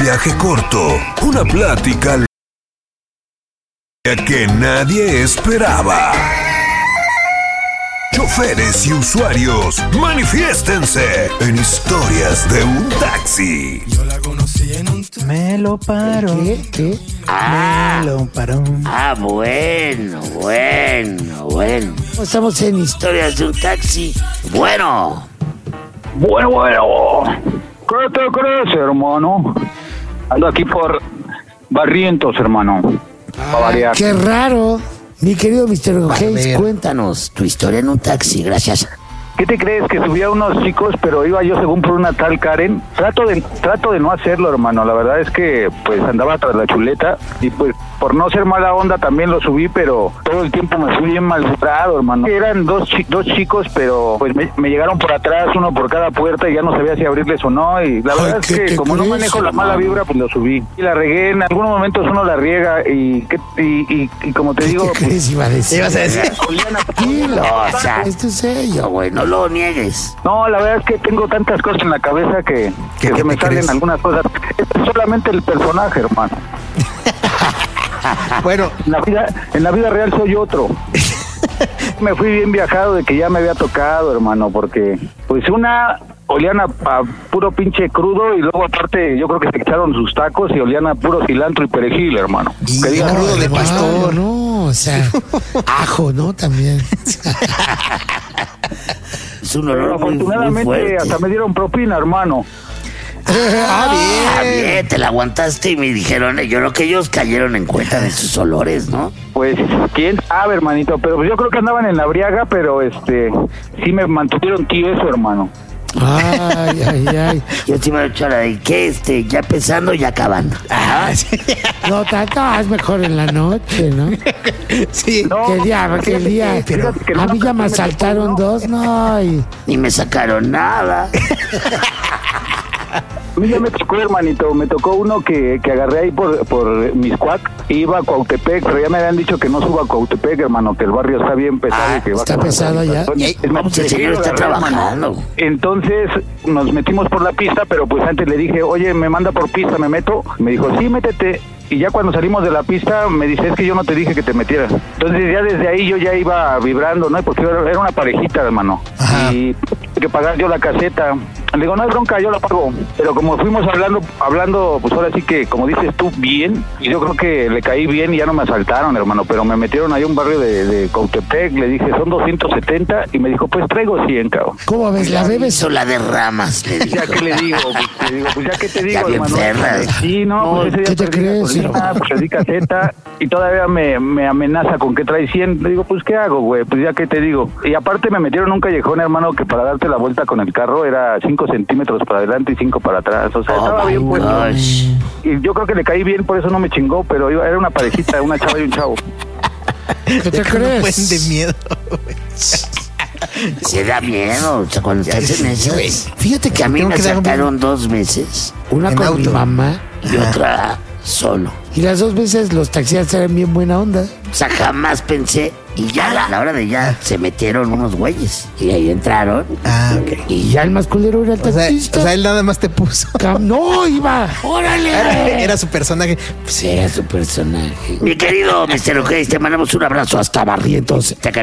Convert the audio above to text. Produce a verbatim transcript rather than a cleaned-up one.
viaje corto, una plática que nadie esperaba. Choferes y usuarios, manifiéstense en Historias de un Taxi. Yo la conocí en un taxi. Me lo paró. ¿Qué? ¿Qué? Ah, me lo paró. Ah, bueno, bueno, bueno. Estamos en Historias de un Taxi. Bueno. Bueno, bueno. ¿Qué te crees, hermano? Ando aquí por Barrientos, hermano. Ah, qué raro. Mi querido mister Hayes, cuéntanos tu historia en un taxi, gracias. ¿Qué te crees? Que subía unos chicos, pero iba yo según por una tal Karen. Trato de trato de no hacerlo, hermano. La verdad es que pues andaba tras la chuleta y pues por no ser mala onda también lo subí, pero todo el tiempo me fui bien malhumorado, hermano. Eran dos, chi- dos chicos, pero pues me, me llegaron por atrás, uno por cada puerta y ya no sabía si abrirles o no. Y la verdad Ay, es que como crees, no manejo la hermano? mala vibra, pues lo subí. Y la regué, en algunos momentos uno la riega y, ¿qué- y, y, y como te ¿Qué digo... te crees iba a decir? ¿Qué ibas a decir? Tranquilo, o sea, esto es serio, güey, no lo niegues. No, la verdad es que tengo tantas cosas en la cabeza que, que ¿Qué se me te salen crees? algunas cosas. Es solamente el personaje, hermano. Bueno, En la vida, en la vida real soy otro. Me fui bien viajado de que ya me había tocado, hermano, porque pues una olían a, a puro pinche crudo y luego aparte yo creo que se echaron sus tacos y olían a puro cilantro y perejil, hermano. Y Que digan, crudo de Wow, pastor. no, o sea, ajo, ¿no? También. Es un pero olor muy, muy afortunadamente fuerte. hasta me dieron propina, hermano. Ah, bien. bien, te la aguantaste y me dijeron, yo creo que ellos cayeron en cuenta de sus olores, ¿no? Pues, quién sabe, hermanito, pero pues yo creo que andaban en la briaga, pero este, sí me mantuvieron tieso, hermano. Ay, ay, ay. Yo te iba a echar la de que este, ya empezando, ya acabando. Ah, sí. No, te acabas mejor en la noche, ¿no? Sí. No, ¿Qué día? ¿Qué fíjate día? que- fíjate que A mí ya me me tocó, asaltaron ¿no? dos, no, y ni me sacaron nada. A mí ya me tocó, hermanito, me tocó uno que, que agarré ahí por, por Miscuac, iba a Cuautepec, pero ya me habían dicho que no suba a Cuautepec, hermano, que el barrio está bien pesado. Ah, y que va está a- pesado ya. Es más, Vamos, el señor está trabajando. Entonces nos metimos por la pista, pero pues antes le dije, oye, me manda por pista, ¿me meto? Me dijo, sí, métete. Y ya cuando salimos de la pista me dice, es que yo no te dije que te metieras. Entonces ya desde ahí yo ya iba vibrando, ¿no? Porque era era una parejita, hermano. Ajá. Y tuve que pagar yo la caseta. Le digo, no hay bronca, yo la pago. Pero como fuimos hablando, hablando, pues ahora sí que, como dices tú, bien. Y yo creo que le caí bien y ya no me asaltaron, hermano. Pero me metieron ahí a un barrio de, de Cautepec. Le dije, son doscientos setenta. Y me dijo, pues traigo cien, cabrón. ¿Cómo ves? ¿La bebes o la derramas? Le dijo. Ya que le digo, pues, le digo, pues ya que te digo, Ya bien hermano. perra. Sí, no, No, pues ese día ¿qué te perdí la crees, gasolina, hermano? pues perdí caseta y todavía me, me amenaza con que trae cien. Le digo, pues ¿qué hago, güey? Pues ya que te digo. Y aparte me metieron en un callejón, hermano, que para darte la vuelta con el carro era cinco centímetros para adelante y cinco para atrás. O sea, Oh, estaba my bien puesto. gosh. Y yo creo que le caí bien, por eso no me chingó, pero yo, era una parejita, una chava y un chavo. ¿Qué te Un buen crees? de miedo. Se da miedo, o sea, cuando Ya estás en sé, güey. esas. Fíjate que a mí Tengo me que dar un- asaltaron dos veces. Una En con auto. mi mamá y Ajá. otra solo. Y las dos veces los taxistas eran bien buena onda. O sea, jamás pensé. Y ya a la hora de ya se metieron unos güeyes. Y ahí entraron. Ah, ok. Y ya el más culero era el O sea, taxista. o sea, él nada más te puso. Cam- no, iba. ¡Órale! Era, era su personaje. Pues era su personaje. Mi querido mister O'Hare, te mandamos un abrazo hasta Barrientos. Te